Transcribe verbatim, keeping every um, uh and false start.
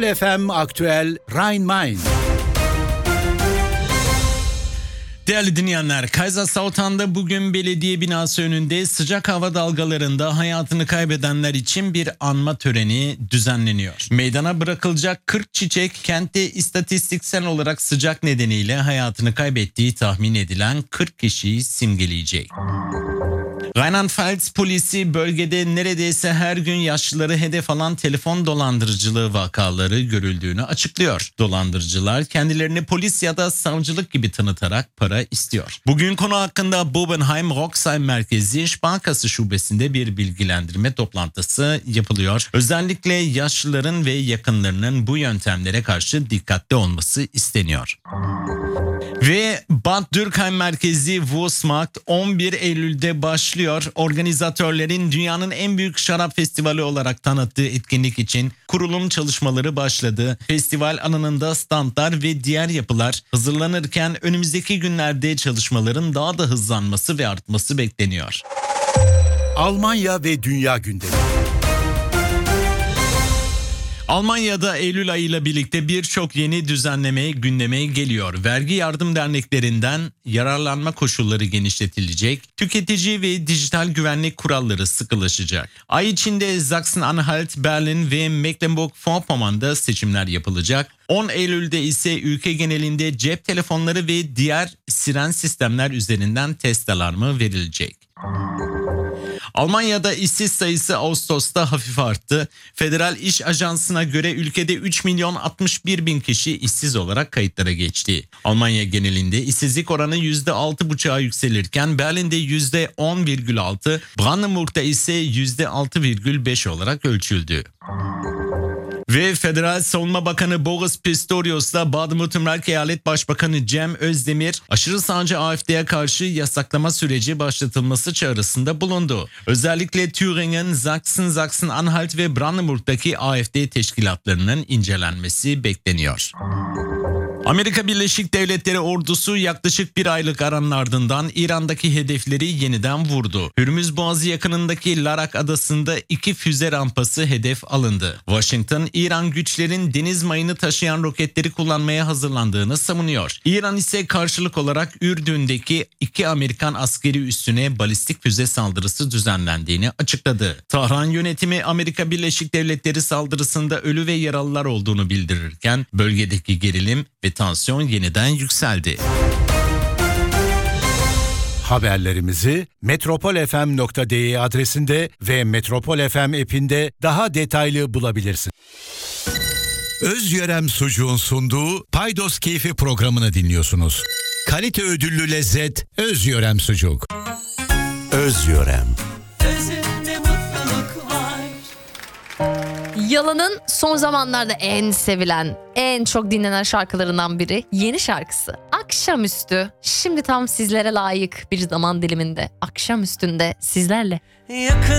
F M Aktüel Rhein-Main. Değerli dinleyenler, Kaiserslautern'da bugün belediye binası önünde sıcak hava dalgalarında hayatını kaybedenler için bir anma töreni düzenleniyor. Meydana bırakılacak kırk çiçek kentte istatistiksel olarak sıcak nedeniyle hayatını kaybettiği tahmin edilen kırk kişiyi simgeleyecek. Rheinland-Pfalz polisi bölgede neredeyse her gün yaşlıları hedef alan telefon dolandırıcılığı vakaları görüldüğünü açıklıyor. Dolandırıcılar kendilerini polis ya da savcılık gibi tanıtarak para istiyor. Bugün konu hakkında Bobenheim-Roxheim merkezi Sparkasse şubesinde bir bilgilendirme toplantısı yapılıyor. Özellikle yaşlıların ve yakınlarının bu yöntemlere karşı dikkatli olması isteniyor. Ve Bad Dürkheim merkezi Wurstmarkt on bir Eylül'de başlıyor. Organizatörlerin dünyanın en büyük şarap festivali olarak tanıttığı etkinlik için kurulum çalışmaları başladı. Festival alanında standlar ve diğer yapılar hazırlanırken önümüzdeki günlerde çalışmaların daha da hızlanması ve artması bekleniyor. Almanya ve dünya gündemi. Almanya'da Eylül ayıyla birlikte birçok yeni düzenleme gündeme geliyor. Vergi yardım derneklerinden yararlanma koşulları genişletilecek, tüketici ve dijital güvenlik kuralları sıkılaşacak. Ay içinde Sachsen-Anhalt, Berlin ve Mecklenburg-Vorpommern'da seçimler yapılacak. on Eylül'de ise ülke genelinde cep telefonları ve diğer siren sistemler üzerinden test alarmı verilecek. Almanya'da işsiz sayısı Ağustos'ta hafif arttı. Federal İş Ajansı'na göre ülkede üç milyon altmış bir bin kişi işsiz olarak kayıtlara geçti. Almanya genelinde işsizlik oranı yüzde altı buçuğa yükselirken Berlin'de yüzde on virgül altı, Brandenburg'da ise yüzde altı virgül beş olarak ölçüldü. Ve Federal Savunma Bakanı Boris Pistorius'la Baden-Württemberg Eyalet Başbakanı Cem Özdemir, aşırı sağcı A F D'ye karşı yasaklama süreci başlatılması çağrısında bulundu. Özellikle Thüringen, Sachsen, Sachsen-Anhalt ve Brandenburg'daki A F D teşkilatlarının incelenmesi bekleniyor. Amerika Birleşik Devletleri ordusu yaklaşık bir aylık aranın ardından İran'daki hedefleri yeniden vurdu. Hürmüz Boğazı yakınındaki Larak adasında iki füze rampası hedef alındı. Washington, İran güçlerin deniz mayını taşıyan roketleri kullanmaya hazırlandığını savunuyor. İran ise karşılık olarak Ürdün'deki iki Amerikan askeri üssüne balistik füze saldırısı düzenlendiğini açıkladı. Tahran yönetimi Amerika Birleşik Devletleri saldırısında ölü ve yaralılar olduğunu bildirirken bölgedeki gerilim ve tansiyon yeniden yükseldi. Haberlerimizi metropol f m nokta d e adresinde ve Metropol F M app'inde daha detaylı bulabilirsin. Özyörem Sucuğun sunduğu Paydos Keyfi programını dinliyorsunuz. Kalite ödüllü lezzet Özyörem Sucuk. Özyörem. Özünde mutluluk var. Yalan'ın son zamanlarda en sevilen, en çok dinlenen şarkılarından biri yeni şarkısı. Akşamüstü. Şimdi tam sizlere layık bir zaman diliminde. Akşamüstünde sizlerle. Yakın